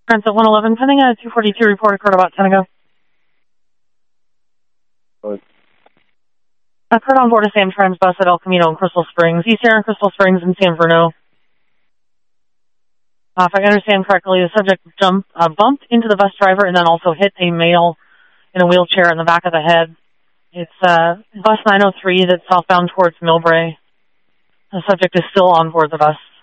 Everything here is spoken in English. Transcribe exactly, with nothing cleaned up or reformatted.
Transit one eleven, pending a two forty-two report occurred about ten ago. What? Occurred on board a Samtrans bus at El Camino in Crystal Springs, East Aaron, Crystal Springs, and San Bruno. Uh, if I understand correctly, the subject jumped, uh, bumped into the bus driver and then also hit a male in a wheelchair in the back of the head. It's uh, bus nine oh three that's southbound towards Millbrae. The subject is still on board the bus.